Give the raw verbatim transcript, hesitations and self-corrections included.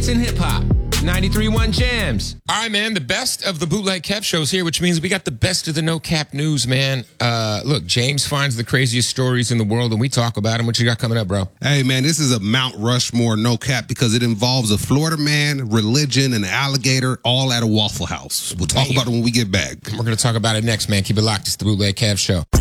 in hip-hop. ninety-three point one Jams. All right, man, the best of the Bootleg Kev shows here, which means we got the best of the No Cap news, man. Uh, look, James finds the craziest stories in the world, and we talk about them. What you got coming up, bro? Hey, man, this is a Mount Rushmore No Cap because it involves a Florida man, religion, and an alligator all at a Waffle House. We'll talk Damn. about it when we get back. We're going to talk about it next, man. Keep it locked. It's the Bootleg Kev show.